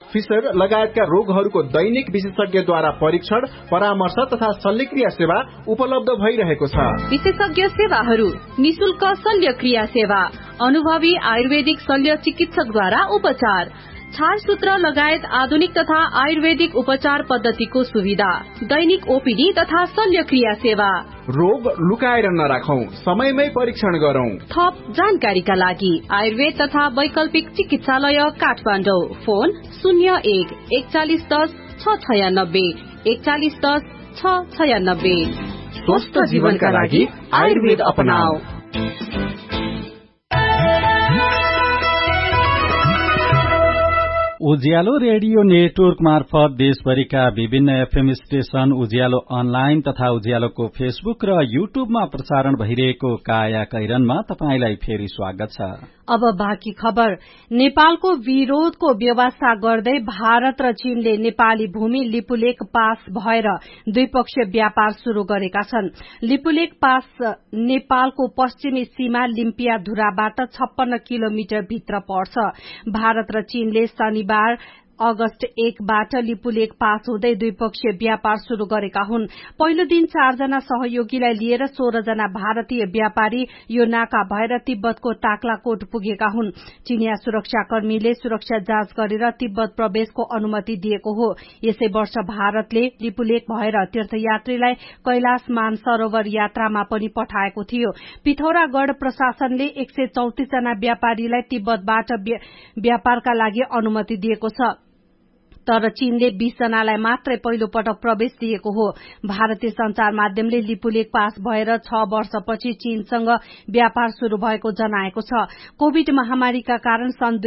Fissure लगायतका रोगहरूको दैनिक विशेषज्ञद्वारा परीक्षण, परामर्श तथा शल्यक्रिया सेवा उपलब्ध भइरहेको छ। विशेषज्ञ सेवाहरू: निशुल्क शल्यक्रिया सेवा, अनुभवी आयुर्वेदिक शल्य चिकित्सकद्वारा उपचार, छालसूत्र लगायत आधुनिक तथा आयुर्वेदिक उपचार पद्धतिको सुविधा, दैनिक ओपीडी तथा शल्यक्रिया सेवा। रोग लुकाएर नराखौं, समयमै परीक्षण गरौं। थप जानकारीका लागि आयुर्वेद तथा वैकल्पिक चिकित्सालय काठमाडौँ। फोन 01 4110 696 4110 696। स्वस्थ जीवनका लागि आयुर्वेद अपनाऊ। उज्यालो रेडियो नेटवर्क मार्फत देशभरिका विभिन्न एफएम स्टेशन, उज्यालो अनलाइन तथा उज्यालोको फेसबुक र युट्युबमा प्रसारण भइरहेको काया कैरनमा तपाईंलाई फेरि स्वागत छ। अब बाँकी खबर। नेपालको विरोधको व्यवस्था गर्दै भारत र चीनले नेपाली भूमि लिपुलेख पास भएर द्विपक्षीय व्यापार शुरू गरेका छन्। लिपुलेख पास नेपालको पश्चिमी सीमा लिम्पियाधुराबाट 56 किलोमिटर भित्र पर्छ। भारत र चीनले शनिबार अगस्त 1 बाट लिपुलेख पास हुँदै द्विपक्षीय व्यापार शुरू गरेका हुन्। पहिलो दिन 4 जना सहयोगीलाई लिएर 16 जना भारतीय व्यापारी यो नाका भएर तिब्बतको ताक्लाकोट पुगेका हुन्। चीनिया सुरक्षाकर्मीले सुरक्षा जाँच गरेर तिब्बत प्रवेशको अनुमति दिएको हो। यसै वर्ष भारतले लिपुलेख भएर तीर्थयात्रीलाई कैलाश मानसरोवर यात्रामा पनि पठाएको थियो। पिथौरागढ़ प्रशासनले 134 जना व्यापारीलाई तिब्बतबाट व्यापारका लागि अनुमति दिएको छ, तर चीनले 20 जनालाई मात्रै पहिलो पटक प्रवेश दिएको हो। भारतीय संचार माध्यमले लिपुलेख पास भएर 6 वर्षपछि चीनसँग व्यापार शुरू भएको जनाएको छ। कोविड महामारीका कारण सन्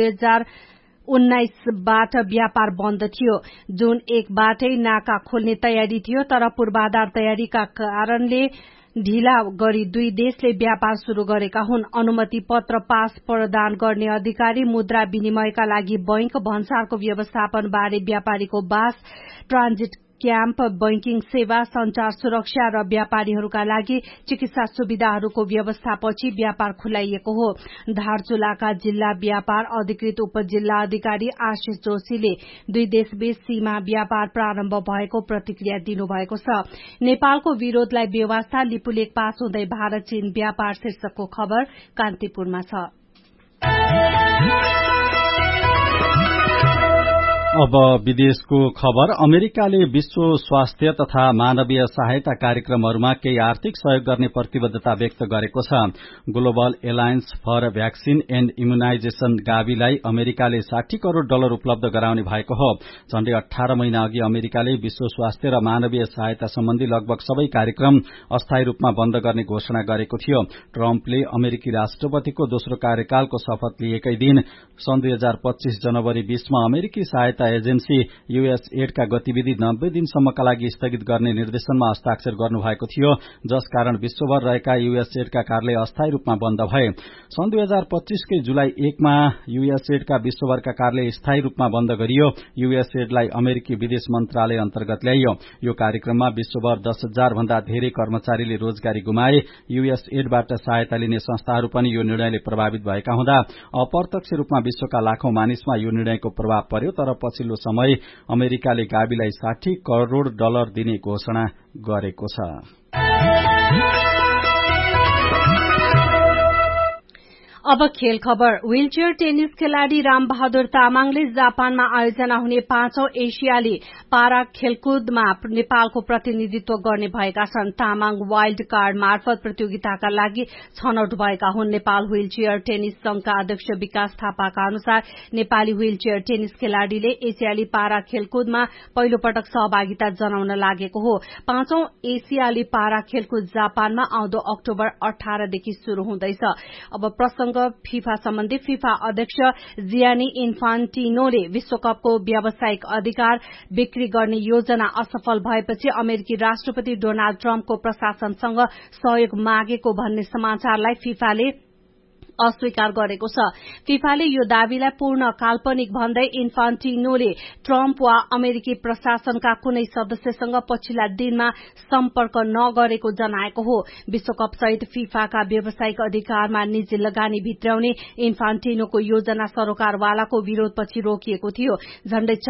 2019 बाट व्यापार बन्द थियो। जुन 1 बाटै नाका खोल्ने तयारी थियो, तर पूर्वाधार तयारीका कारणले ढिला गरी दुई देशले व्यापार शुरू गरेका हुन्। अनुमति पत्र पास प्रदान गर्ने अधिकारी, मुद्रा विनिमयका लागि बैंक, भन्सारको व्यवस्थापन बारे व्यापारीको बास, ट्रान्जिट क्याम्प, बैंकिङ सेवा, संचार सुरक्षा र व्यापारीहरूका लागि चिकित्सा सुविधाहरूको व्यवस्थापछि व्यापार खुलाइएको हो। धारचुलाका जिल्ला व्यापार अधिकृत उपजिल्ला अधिकारी आशिष जोशीले दुई देशबीच सीमा व्यापार प्रारम्भ भएको प्रतिक्रिया दिनुभएको छ। नेपालको विरोधलाई बेवास्ता, लिपुलेख पास हुँदै भारत चीन व्यापार शीर्षकको खबर कान्तिपुरमा छ। अब विदेशको खबर। अमेरिकाले विश्व स्वास्थ्य तथा मानवीय सहायता कार्यक्रमहरूमा केही आर्थिक सहयोग गर्ने प्रतिबद्धता व्यक्त गरेको छ। Global alliance for vaccine and immunisation गाविलाई अमेरिकाले $60 करोड़ उपलब्ध गराउने भएको हो। झण्डै 18 महिना अघि अमेरिकाले विश्व स्वास्थ्य र मानवीय सहायता सम्बन्धी लगभग सबै कार्यक्रम अस्थायी रूपमा बन्द गर्ने घोषणा गरेको थियो। ट्रम्पले अमेरिकी राष्ट्रपतिको दोस्रो कार्यकालको शपथ लिएकै दिन सन् 2025 जनवरी 20 मा अमेरिकी सहायता एजेन्सी यूएसएड का गतिविधि 90 दिनसम्मका लागि स्थगित गर्ने निर्देशनमा हस्ताक्षर गर्नुभएको थियो, जसकारण विश्वभर रहेका यूएसएड का कार्यालय अस्थायी रूपमा बन्द भए। सन् 2025 के जुलाई 1 मा यूएसएड का विश्वभरका कार्यालय स्थायी रूपमा बन्द गरियो। यूएसएडलाई अमेरिकी विदेश मन्त्रालय अन्तर्गत ल्याइयो। यो कार्यक्रममा विश्वभर 10,000 भन्दा धेरै कर्मचारीले रोजगारी गुमाए। यूएसएडबाट सहायता लिने संस्थाहरू पनि यो निर्णयले प्रभावित भएका हुँदा अप्रत्यक्ष रूपमा विश्वका लाखौं मानिसमा यो निर्णयको प्रभाव पर्यो। तर पछिल्लो समय अमेरिकाले गाविलाई $60 करोड़ दिने घोषणा गरेको छ। अब खेल खबर। व्हीलचेयर टेनिस खेलाड़ी रामबहादुर तामाङले जापानमा आयोजना हुने 5औं एशियाली पारा खेलकुदमा नेपालको प्रतिनिधित्व गर्ने भएका छन्। तामाङ वाइल्ड कार्ड मार्फत प्रतियोगिताका लागि छनौट भएका हुन्। नेपाल व्हीलचेयर टेनिस संघका अध्यक्ष विकास थापाका अनुसार नेपाली व्हीलचेयर टेनिस खेलाड़ीले एशियाली पारा खेलकुदमा पहिलो पटक सहभागिता जनाउन लागेको हो। 5औं एशियाली पारा खेलकुद जापानमा आउँदो अक्टोबर 18 देखि शुरू हुँदैछ। अब प्रसंग फिफा सम्बन्धी। फिफा अध्यक्ष जियानी इन्फान्टिनोले विश्वकपको व्यावसायिक अधिकार बिक्री गर्ने योजना असफल भएपछि अमेरिकी राष्ट्रपति डोनाल्ड ट्रम्पको प्रशासनसँग सहयोग मागेको भन्ने समाचारलाई फिफाले अस्वीकार गरेको छ। फिफाले यो दावीलाई पूर्ण काल्पनिक भन्दै इन्फान्टिनोले ट्रम्प वा अमेरिकी प्रशासनका कुनै सदस्यसँग पछिल्ला दिनमा सम्पर्क नगरेको जनाएको हो। विश्वकप सहित फिफाका व्यावसायिक अधिकारमा निजी लगानी भित्राउने इन्फान्टिनोको योजना सरोकारवालाको विरोधपछि रोकिएको थियो। झण्डै